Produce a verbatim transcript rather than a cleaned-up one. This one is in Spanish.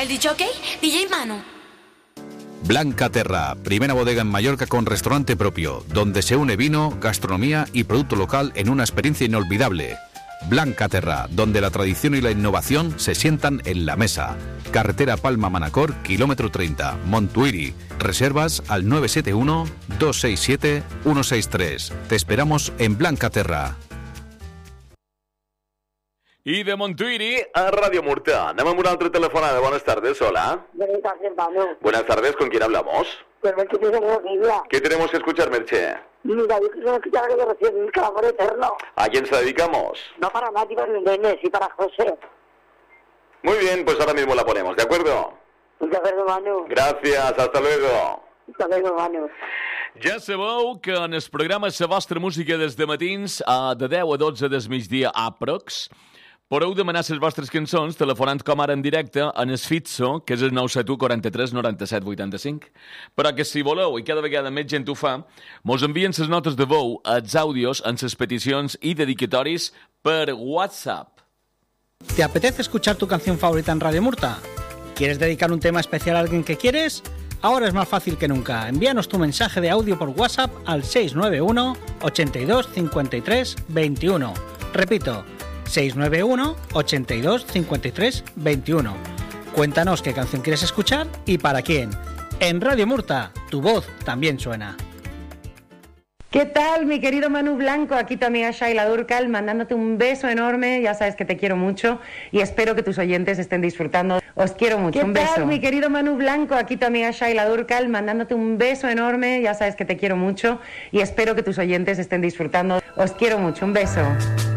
D J, D J Manu. Blanca Terra, primera bodega en Mallorca con restaurante propio, donde se une vino, gastronomía y producto local en una experiencia inolvidable. Blanca Terra, donde la tradición y la innovación se sientan en la mesa. Carretera Palma-Manacor, kilómetro treinta, Montuïri. Reservas al nueve siete uno, dos seis siete, uno seis tres. Te esperamos en Blanca Terra. Y de Montuïri a Radio Murta. Anem amb una altra telefonada. Buenas tardes, hola. Buenas tardes, Manu. Buenas tardes, ¿con quién hablamos? Pues Merche tiene que decirla. ¿Qué tenemos que escuchar, Merche? Mira, yo quisiera escuchar algo de recién, el amor eterno. ¿A quién se la dedicamos? No para Nati, para Inés y para José. Muy bien, pues ahora mismo la ponemos, ¿de acuerdo? De acuerdo, Manu. Gracias, hasta luego. Hasta luego, Manu. Ja sabeu que en el programa La vostra música des de matins uh, de deu a dotze del migdia aprox podeu demanar les vostres cançons telefonant com ara en directe en el fitxo, que és el nou set u quaranta-tres noranta-set vuitanta-cinc. Però que si voleu, i cada vegada més gent ho fa, mos envien les notes de veu, els àudios, en les peticions i dedicatoris per WhatsApp. ¿Te apetece escuchar tu canción favorita en Radio Murta? ¿Quieres dedicar un tema especial a alguien que quieres? Ahora es más fácil que nunca. Envíanos tu mensaje de audio por WhatsApp al seis nueve uno, ochenta y dos, cincuenta y tres, veintiuno. Repito, seis nueve uno, ochenta y dos, cincuenta y tres, veintiuno. Cuéntanos qué canción quieres escuchar y para quién. En Radio Murta, tu voz también suena. ¿Qué tal, mi querido Manu Blanco? Aquí tu amiga Shaila Durkal, mandándote un beso enorme. Ya sabes que te quiero mucho y espero que tus oyentes estén disfrutando. Os quiero mucho, un beso. ¿Qué tal, mi querido Manu Blanco? Aquí tu amiga Shaila Durkal, mandándote un beso enorme. Ya sabes que te quiero mucho y espero que tus oyentes estén disfrutando. Os quiero mucho, un beso.